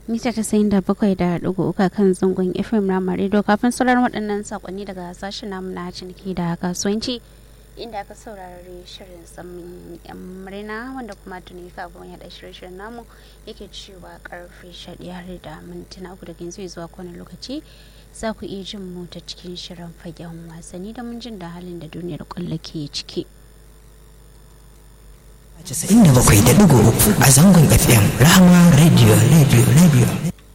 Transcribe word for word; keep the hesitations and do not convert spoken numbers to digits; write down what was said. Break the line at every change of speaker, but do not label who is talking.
mita tasa'in da bakwai da ɗigo uku kan zangon F M Rama Radio. Kafin sauraron waɗannan sakonni daga sashen namu na ciniki da kasuwanci, inda aka saurari shirin tsammin yan murna wanda kuma tuni kafin ya da shirin namu yake cewa karfe sha ɗaya da mintuna uku daga yanzu zuwa kowane lokaci za ku iya jin mu ta cikin shirin fagen wasanni da mun jin da halin da duniyar kwallo ke ciki.
casa'in da bakwai da ɗigo uku a zangon F M Rahama Radio Radio Radio.